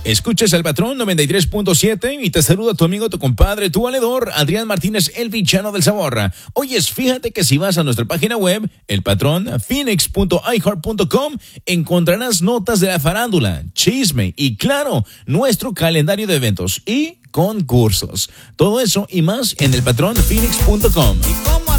Escuchas al Patrón 93.7 y te saluda tu amigo, tu compadre, tu valedor, Adrián Martínez, el Villano del Sabor. Oyes, fíjate que si vas a nuestra página web, elpatronphoenix.iheart.com, encontrarás notas de la farándula, chisme y, claro, nuestro calendario de eventos y concursos. Todo eso y más en elpatronphoenix.com.